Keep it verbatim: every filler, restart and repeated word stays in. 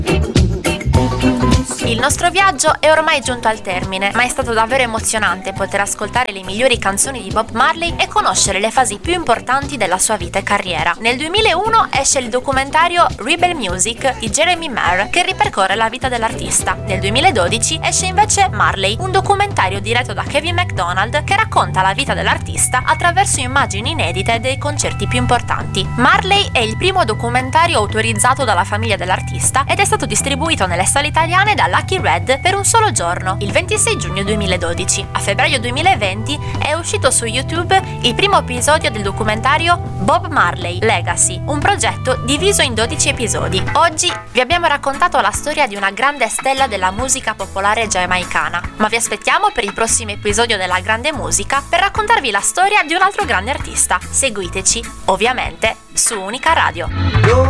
Il nostro viaggio è ormai giunto al termine, ma è stato davvero emozionante poter ascoltare le migliori canzoni di Bob Marley e conoscere le fasi più importanti della sua vita e carriera. Nel duemilauno esce il documentario Rebel Music di Jeremy Marr, che ripercorre la vita dell'artista. Nel duemiladodici esce invece Marley, un documentario diretto da Kevin MacDonald che racconta la vita dell'artista attraverso immagini inedite dei concerti più importanti. Marley è il primo documentario autorizzato dalla famiglia dell'artista ed è stato distribuito nelle sale italiane da Lucky Red per un solo giorno, il ventisei giugno duemiladodici. A febbraio duemilaventi è uscito su YouTube il primo episodio del documentario Bob Marley Legacy, un progetto diviso in dodici episodi. Oggi vi abbiamo raccontato la storia di una grande stella della musica popolare giamaicana, ma vi aspettiamo per il prossimo episodio della Grande Musica per raccontarvi la storia di un altro grande artista. Seguiteci, ovviamente, su Unica Radio.